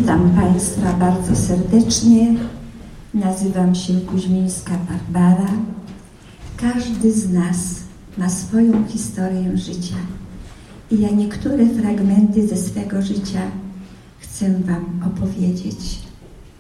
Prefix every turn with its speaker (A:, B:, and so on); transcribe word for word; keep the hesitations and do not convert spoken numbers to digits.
A: Witam Państwa bardzo serdecznie. Nazywam się Kuźmińska Barbara. Każdy z nas ma swoją historię życia i ja niektóre fragmenty ze swego życia chcę Wam opowiedzieć.